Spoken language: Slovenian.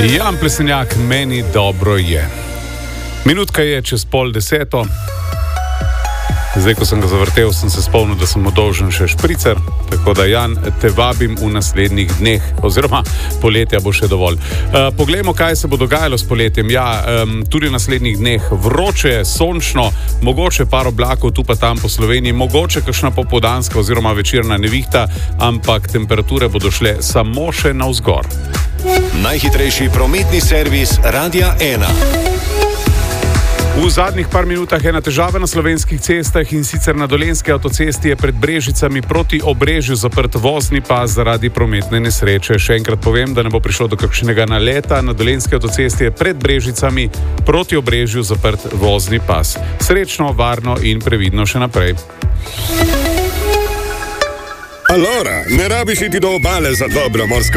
Jan Plestenjak, meni dobro je. Minutka je čez 9:30. Zdaj, ko sem ga zavrtel, sem se spomnil, da sem mu dolžen še špricer. Tako da, Jan, te vabim v naslednjih dneh, oziroma poletja bo še dovolj. Poglejmo, kaj se bo dogajalo s poletjem. Ja, tudi v naslednjih dneh vroče, sončno, mogoče par oblakov tu pa tam po Sloveniji, mogoče kakšna popoldanska oziroma večerna nevihta, ampak temperature bodo šle samo še navzgor. Najhitrejši prometni servis Radia 1. V zadnjih par minutah je ena težava na slovenskih cestah, in sicer na Dolenjski avtocesti je pred Brežicami proti Obrežju zaprt vozni pas zaradi prometne nesreče. Še enkrat povem, da ne bo prišlo do kakšnega naleta. Na Dolenjski avtocesti je pred Brežicami proti Obrežju zaprt vozni pas. Srečno, varno in previdno še naprej. Allora, ne rabiš iti do obale za dobro morsko